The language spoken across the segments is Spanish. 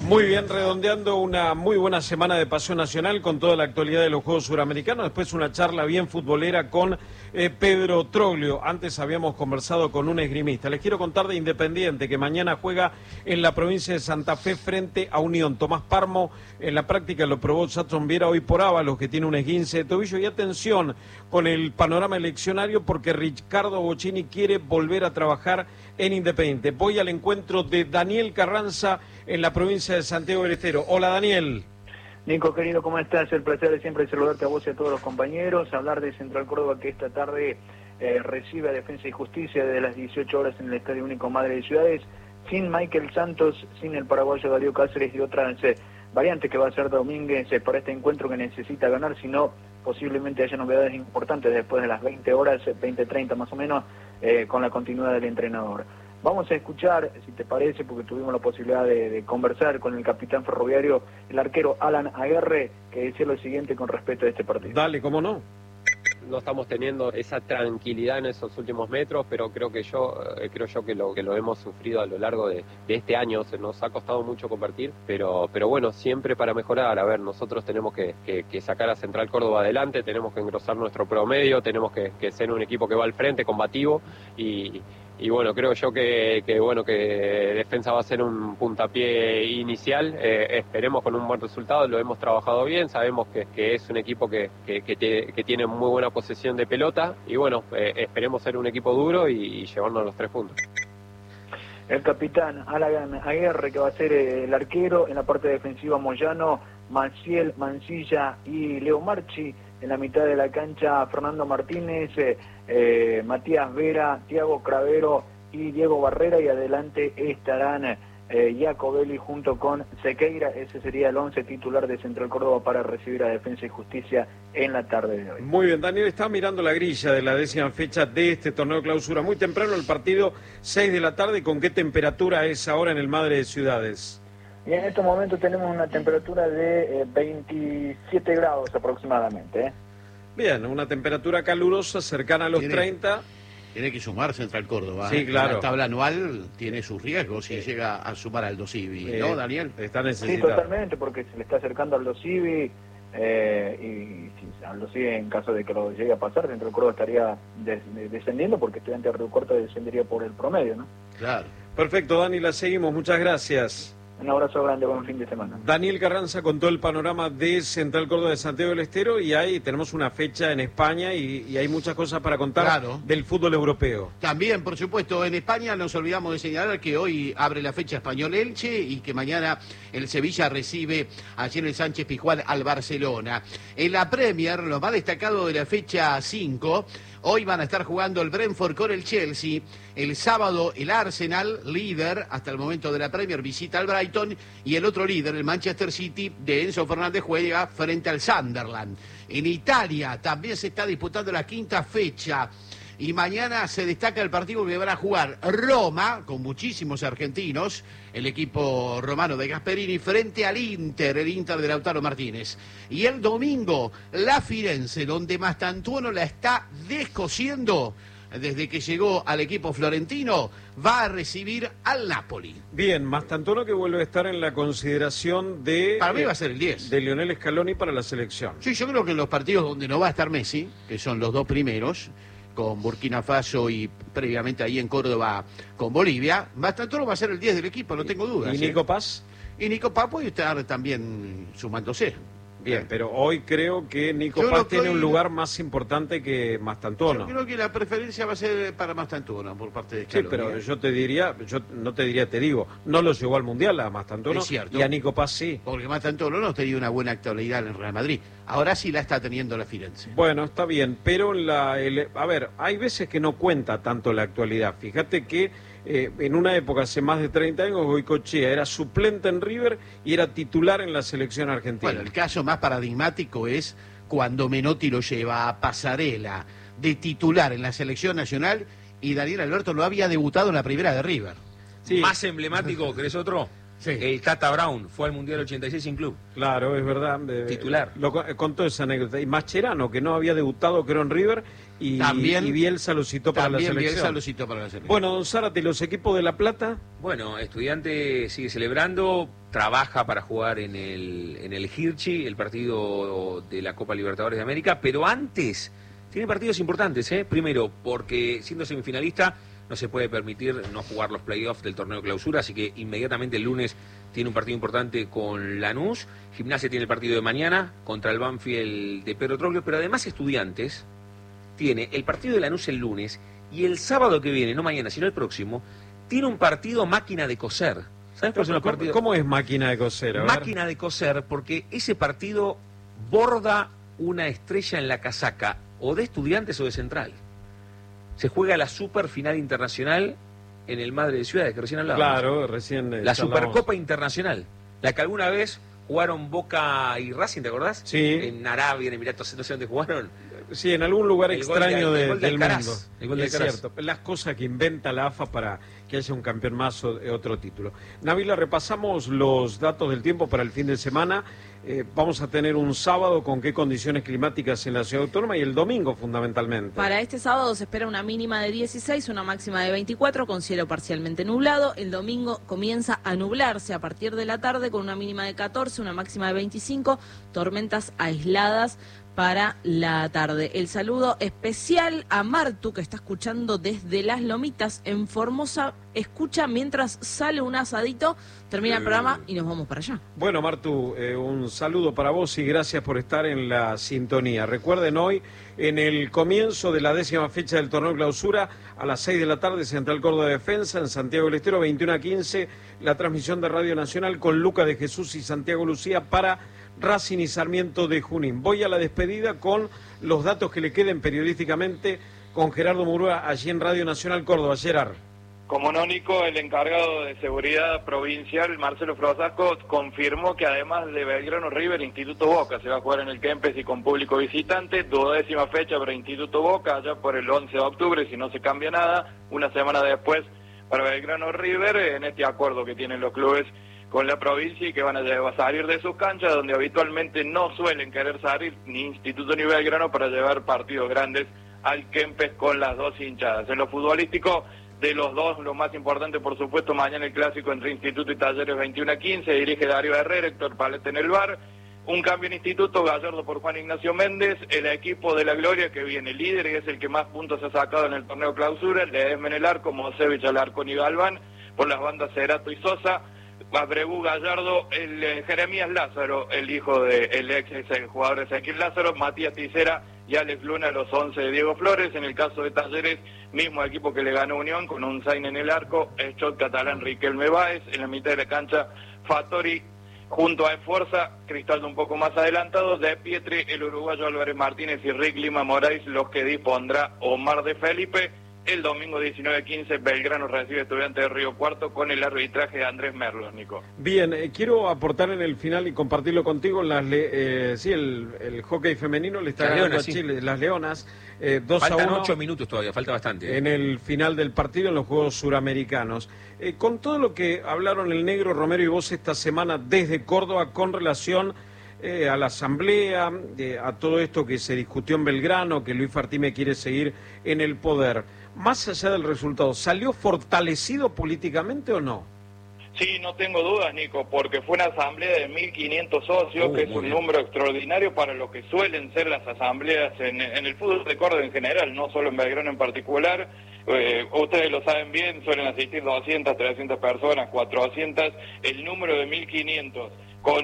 Muy bien, redondeando una muy buena semana de Paseo Nacional con toda la actualidad de los Juegos Suramericanos. Después una charla bien futbolera con Pedro Troglio. Antes habíamos conversado con un esgrimista. Les quiero contar de Independiente, que mañana juega en la provincia de Santa Fe frente a Unión. Tomás Parmo en la práctica lo probó Satson Viera hoy por Ábalos, que tiene un esguince de tobillo. Y atención con el panorama eleccionario, porque Ricardo Bocchini quiere volver a trabajar en Independiente. Voy al encuentro de Daniel Carranza en la provincia de Santiago del Estero. Hola, Daniel. Nico, querido, ¿cómo estás? El placer de siempre saludarte a vos y a todos los compañeros. Hablar de Central Córdoba, que esta tarde recibe a Defensa y Justicia desde las 18 horas en el Estadio Único Madre de Ciudades, sin Michael Santos, sin el paraguayo Darío Cáceres y otras variantes que va a hacer Domínguez para este encuentro que necesita ganar, si no, posiblemente haya novedades importantes después de las 20 horas, 20:30 más o menos, con la continuidad del entrenador. Vamos a escuchar, si te parece, porque tuvimos la posibilidad de conversar con el capitán ferroviario, el arquero Alan Aguerre, que decía lo siguiente con respecto a este partido. Dale, ¿cómo no? No estamos teniendo esa tranquilidad en esos últimos metros, pero creo yo que lo hemos sufrido a lo largo de este año. Se nos ha costado mucho convertir, pero bueno, siempre para mejorar. A ver, nosotros tenemos que sacar a Central Córdoba adelante, tenemos que engrosar nuestro promedio, tenemos que ser un equipo que va al frente, combativo, y bueno, creo yo que Defensa va a ser un puntapié inicial. Esperemos con un buen resultado, lo hemos trabajado bien, sabemos que es un equipo que tiene muy buena posesión de pelota, y bueno, esperemos ser un equipo duro y llevarnos los 3 puntos. El capitán Alan Aguerre, que va a ser el arquero. En la parte defensiva, Moyano, Maciel, Mancilla y Leo Marchi. En la mitad de la cancha, Fernando Martínez, Matías Vera, Tiago Cravero y Diego Barrera, y adelante estarán Jacobelli junto con Sequeira. Ese sería el 11 titular de Central Córdoba para recibir a Defensa y Justicia en la tarde de hoy. Muy bien, Daniel, está mirando la grilla de la 10ª fecha de este torneo clausura. Muy temprano el partido, 6 de la tarde. ¿Con qué temperatura es ahora en el Madre de Ciudades? Y en estos momentos tenemos una temperatura de 27 grados aproximadamente. Bien, una temperatura calurosa, cercana a los 30. Tiene que sumar Central Córdoba. Sí, claro. La tabla anual tiene sus riesgos si llega a sumar Aldo Civi, ¿no, Daniel? Está necesitado. Sí, totalmente, porque se le está acercando Aldo Civi, y si Aldo Civi, en caso de que lo llegue a pasar, Central Córdoba estaría descendiendo, porque Estudiantes de Río Cuarto descendería por el promedio, ¿no? Claro. Perfecto, Dani, la seguimos. Muchas gracias. Un abrazo grande, buen fin de semana. Daniel Carranza con todo el panorama de Central Córdoba de Santiago del Estero, y ahí tenemos una fecha en España y hay muchas cosas para contar del fútbol europeo. También, por supuesto, en España nos olvidamos de señalar que hoy abre la fecha Español Elche y que mañana el Sevilla recibe ayer el Sánchez Pizjuán al Barcelona. En la Premier, lo más destacado de la fecha 5, hoy van a estar jugando el Brentford con el Chelsea. El sábado el Arsenal, líder hasta el momento de la Premier, visita al Brighton, y el otro líder, el Manchester City de Enzo Fernández, juega frente al Sunderland. En Italia también se está disputando la 5ª fecha, y mañana se destaca el partido que van a jugar Roma, con muchísimos argentinos, el equipo romano de Gasperini, frente al Inter, el Inter de Lautaro Martínez. Y el domingo, la Firenze, donde Mastantuono la está descosiendo desde que llegó al equipo florentino, va a recibir al Napoli. Bien, Mastantuono, que vuelve a estar en la consideración de... Para mí va a ser el 10. De Lionel Scaloni para la selección. Sí, yo creo que en los partidos donde no va a estar Messi, que son los 2 primeros, con Burkina Faso y previamente ahí en Córdoba con Bolivia, Mastantuono va a ser el 10 del equipo, no tengo dudas. ¿Y Nico Paz? Y Nico Paz puede estar también sumándose. Bien, pero hoy creo que Nico Paz tiene un lugar más importante que Mastantuono. Yo creo que la preferencia va a ser para Mastantuono por parte de Scaloni. Sí, pero yo te digo, no lo llevó al Mundial a Mastantuono, y a Nico Paz sí. Porque Mastantuono no tenía una buena actualidad en el Real Madrid. Ahora sí la está teniendo la Firenze. Bueno, está bien, pero a ver, hay veces que no cuenta tanto la actualidad. Fíjate que en una época, hace más de 30 años, Goicoechea era suplente en River y era titular en la selección argentina. Bueno, el caso más paradigmático es cuando Menotti lo lleva a Pasarela de titular en la selección nacional, y Daniel Alberto no había debutado en la primera de River. Sí. ¿Más emblemático, crees otro? Sí. El Tata Brown fue al Mundial 86 sin club. Claro, es verdad. Titular. Contó esa anécdota. Y Mascherano, que no había debutado, creo, en River, y Bielsa lo citó para la selección. Bielsa lo citó para la selección. Bueno, don Zárate, ¿los equipos de La Plata? Bueno, Estudiante sigue celebrando, trabaja para jugar en el Hirschi, el partido de la Copa Libertadores de América, pero antes tiene partidos importantes, ¿eh? Primero, porque siendo semifinalista no se puede permitir no jugar los playoffs del torneo clausura, así que inmediatamente el lunes tiene un partido importante con Lanús. Gimnasia tiene el partido de mañana contra el Banfield de Pedro Troglio, pero además Estudiantes tiene el partido de Lanús el lunes y el sábado que viene, no mañana, sino el próximo, tiene un partido máquina de coser. ¿Sabes cuáles son los partidos? ¿Cómo es máquina de coser? Máquina de coser, porque ese partido borda una estrella en la casaca o de Estudiantes o de Central. Se juega la Superfinal Internacional en el Madre de Ciudades, que recién hablábamos. Claro, recién la Supercopa Internacional, la que alguna vez jugaron Boca y Racing, ¿te acordás? Sí. En Arabia, en Emiratos, no sé dónde jugaron. Sí, en algún lugar extraño del mundo. El gol de es cierto, las cosas que inventa la AFA para que haya un campeón más o otro título. Návila, repasamos los datos del tiempo para el fin de semana. Vamos a tener un sábado con qué condiciones climáticas en la ciudad autónoma y el domingo fundamentalmente. Para este sábado se espera una mínima de 16, una máxima de 24 con cielo parcialmente nublado. El domingo comienza a nublarse a partir de la tarde con una mínima de 14, una máxima de 25, tormentas aisladas para la tarde. El saludo especial a Martu, que está escuchando desde Las Lomitas en Formosa. Escucha mientras sale un asadito, termina el programa y nos vamos para allá. Bueno, Martu, un saludo para vos y gracias por estar en la sintonía. Recuerden, hoy, en el comienzo de la 10ª fecha del torneo clausura, a las 6 de la tarde, Central Córdoba Defensa, en Santiago del Estero, 21:15, la transmisión de Radio Nacional con Luca de Jesús y Santiago Lucía para Racing y Sarmiento de Junín. Voy a la despedida con los datos que le queden periodísticamente con Gerardo Murúa allí en Radio Nacional Córdoba. Gerard. Como no, Nico, el encargado de seguridad provincial, Marcelo Frosasco, confirmó que además de Belgrano River, Instituto Boca se va a jugar en el Kempes y con público visitante. 12ª fecha para Instituto Boca, allá por el 11 de octubre, si no se cambia nada. Una semana después para Belgrano River, en este acuerdo que tienen los clubes con la provincia y que van a salir de sus canchas, donde habitualmente no suelen querer salir ni Instituto ni Belgrano para llevar partidos grandes al Kempes con las dos hinchadas. En lo futbolístico, de los dos, lo más importante, por supuesto, mañana el clásico entre Instituto y Talleres 21:15, dirige Darío Herrera, Héctor Palete en el bar. Un cambio en Instituto, Gallardo por Juan Ignacio Méndez, el equipo de la Gloria que viene líder y es el que más puntos ha sacado en el torneo clausura, Ledesma en el arco, Mosevich, Alarcón y Galván, por las bandas Cerato y Sosa. Abregu, Gallardo, el Jeremías Lázaro, el hijo del el jugador Ezequiel Lázaro, Matías Ticera y Alex Luna, los 11 de Diego Flores. En el caso de Talleres, mismo equipo que le ganó Unión, con un Zain en el arco, Schott, Catalán, Riquelme Báez. En la mitad de la cancha, Fattori junto a Esforza, Cristaldo un poco más adelantado, De Pietri, el uruguayo Álvarez Martínez y Rick Lima Moraes, los que dispondrá Omar de Felipe. El domingo 19:15, Belgrano recibe Estudiantes de Río Cuarto con el arbitraje de Andrés Merlos, Nico. Bien, quiero aportar en el final y compartirlo contigo el hockey femenino le está ganando a Chile, las Leonas, 2-1. Faltan 8 minutos todavía, falta bastante. En el final del partido en los Juegos Suramericanos. Con todo lo que hablaron el Negro, Romero y vos esta semana desde Córdoba con relación a la asamblea, a todo esto que se discutió en Belgrano, que Luis Fartime quiere seguir en el poder. Más allá del resultado, ¿salió fortalecido políticamente o no? Sí, no tengo dudas, Nico, porque fue una asamblea de 1.500 socios, que es un número extraordinario para lo que suelen ser las asambleas en el fútbol de Córdoba en general, no solo en Belgrano en particular. Ustedes lo saben bien, suelen asistir 200, 300 personas, 400, el número de 1.500, con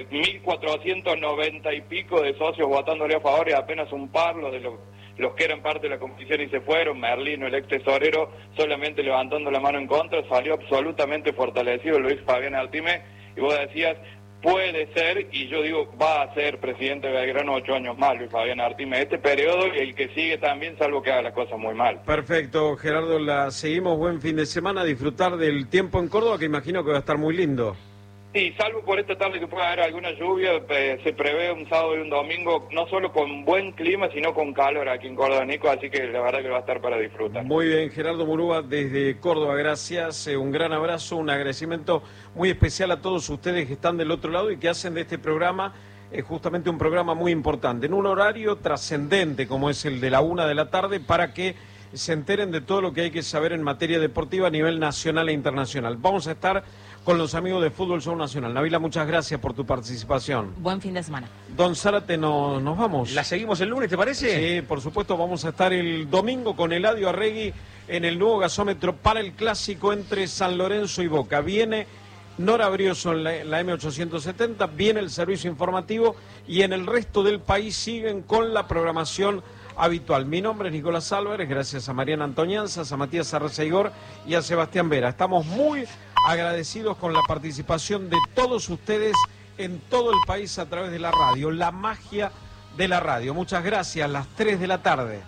1.490 y pico de socios votándole a favor y apenas un par los que eran parte de la competición y se fueron, Merlino, el ex tesorero, solamente levantando la mano en contra, salió absolutamente fortalecido Luis Fabián Artime, y vos decías, puede ser, y yo digo, va a ser presidente de Belgrano 8 años más, Luis Fabián Artime, este periodo y el que sigue también, salvo que haga las cosas muy mal. Perfecto, Gerardo, la seguimos, buen fin de semana, disfrutar del tiempo en Córdoba, que imagino que va a estar muy lindo. Sí, salvo por esta tarde que pueda haber alguna lluvia, se prevé un sábado y un domingo, no solo con buen clima, sino con calor aquí en Córdoba, Nico, así que la verdad que va a estar para disfrutar. Muy bien, Gerardo Murúa desde Córdoba, gracias, un gran abrazo, un agradecimiento muy especial a todos ustedes que están del otro lado y que hacen de este programa justamente un programa muy importante, en un horario trascendente como es el de la 1 de la tarde, para que se enteren de todo lo que hay que saber en materia deportiva a nivel nacional e internacional. Vamos a estar con los amigos de Fútbol Show Nacional. Nabila, muchas gracias por tu participación. Buen fin de semana. Don Zárate, nos vamos. ¿La seguimos el lunes, te parece? Sí, por supuesto, vamos a estar el domingo con Eladio Arregui en el nuevo gasómetro para el clásico entre San Lorenzo y Boca. Viene Nora Brioso en la M870, viene el servicio informativo y en el resto del país siguen con la programación habitual. Mi nombre es Nicolás Álvarez, gracias a Mariana Antoñanzas, a Matías Arreceigor y a Sebastián Vera. Estamos muy agradecidos con la participación de todos ustedes en todo el país a través de la radio, la magia de la radio. Muchas gracias, las 3 de la tarde.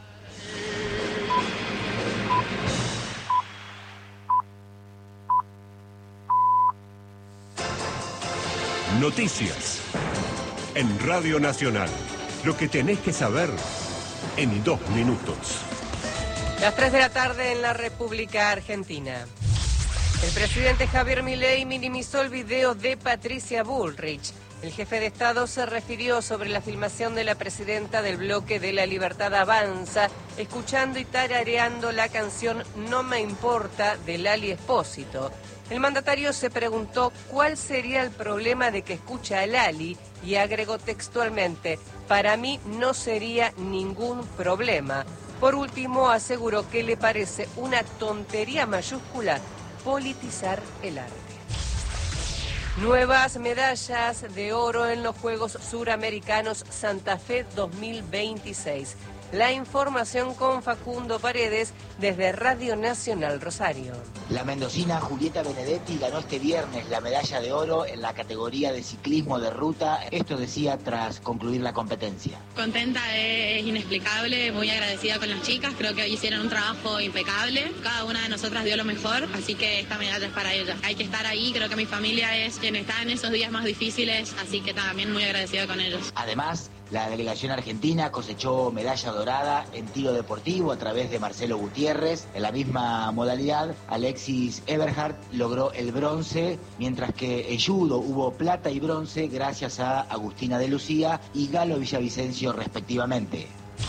Noticias en Radio Nacional. Lo que tenés que saber en 2 minutos. Las 3 de la tarde en la República Argentina. El presidente Javier Milei minimizó el video de Patricia Bullrich. El jefe de Estado se refirió sobre la filmación de la presidenta del bloque de La Libertad Avanza, escuchando y tarareando la canción No me importa de Lali Espósito. El mandatario se preguntó cuál sería el problema de que escucha a Lali y agregó textualmente: para mí no sería ningún problema. Por último, aseguró que le parece una tontería mayúscula politizar el arte. Nuevas medallas de oro en los Juegos Suramericanos Santa Fe 2026. La información con Facundo Paredes desde Radio Nacional Rosario. La mendocina Julieta Benedetti ganó este viernes la medalla de oro en la categoría de ciclismo de ruta. Esto decía tras concluir la competencia. Contenta, es inexplicable, muy agradecida con las chicas, creo que hoy hicieron un trabajo impecable. Cada una de nosotras dio lo mejor, así que esta medalla es para ellas. Hay que estar ahí, creo que mi familia es quien está en esos días más difíciles, así que también muy agradecida con ellos. Además, la delegación argentina cosechó medalla dorada en tiro deportivo a través de Marcelo Gutiérrez. En la misma modalidad, Alexis Eberhardt logró el bronce, mientras que en judo hubo plata y bronce gracias a Agustina de Lucía y Galo Villavicencio respectivamente.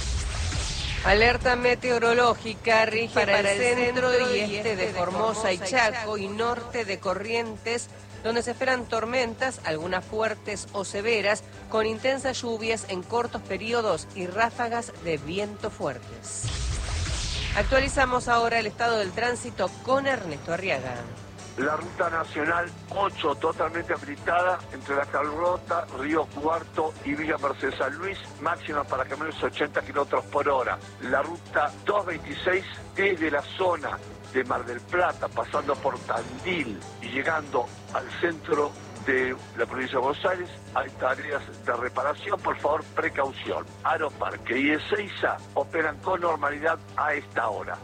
Alerta meteorológica rige para el centro y este de Formosa y Chaco y norte de Corrientes, donde se esperan tormentas, algunas fuertes o severas, con intensas lluvias en cortos periodos y ráfagas de viento fuertes. Actualizamos ahora el estado del tránsito con Ernesto Arriaga. La ruta nacional 8 totalmente habilitada entre La Carlota, Río Cuarto y Villa Mercedes San Luis, máxima para camiones 80 kilómetros por hora. La ruta 226 desde la zona de Mar del Plata, pasando por Tandil y llegando al centro de la provincia de Buenos Aires, hay tareas de reparación, por favor, precaución. Aeroparque y Ezeiza operan con normalidad a esta hora.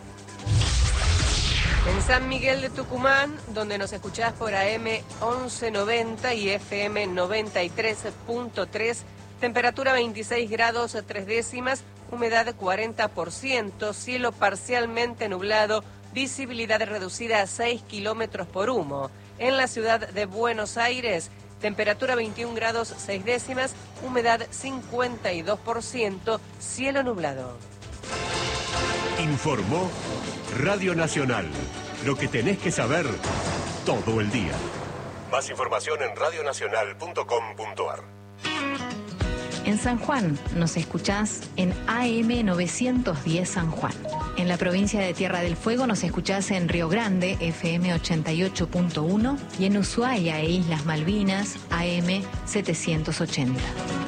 En San Miguel de Tucumán, donde nos escuchás por AM 1190 y FM 93.3, temperatura 26 grados 3 décimas, humedad 40%, cielo parcialmente nublado, visibilidad reducida a 6 kilómetros por humo. En la ciudad de Buenos Aires, temperatura 21 grados 6 décimas, humedad 52%, cielo nublado. Informó Radio Nacional. Lo que tenés que saber todo el día. Más información en radionacional.com.ar. En San Juan nos escuchás en AM 910 San Juan. En la provincia de Tierra del Fuego nos escuchás en Río Grande, FM 88.1, y en Ushuaia e Islas Malvinas, AM 780.